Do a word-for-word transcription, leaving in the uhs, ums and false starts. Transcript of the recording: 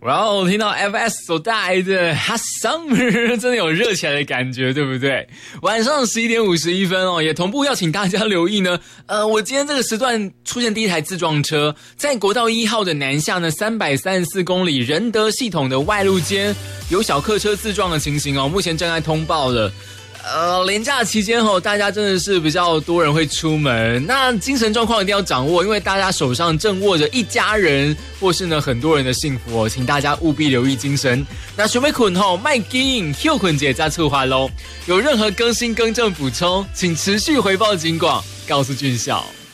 然后听到 F S 所带来的 Hot Summer 真的有热起来的感觉，对不对？晚上十一点五十一分哦，也同步要请大家留意呢。呃，我今天这个时段出现第一台自撞车，在国道一号的南下呢，三百三十四公里仁德系统的外路间有小客车自撞的情形哦，目前正在通报了。呃，连假期间吼，大家真的是比较多人会出门，那精神状况一定要掌握，因为大家手上正握着一家人或是呢很多人的幸福哦，请大家务必留意精神。那学妹捆吼麦金休捆姐加策划喽，有任何更新更正补充，请持续回报警广，告诉俊孝。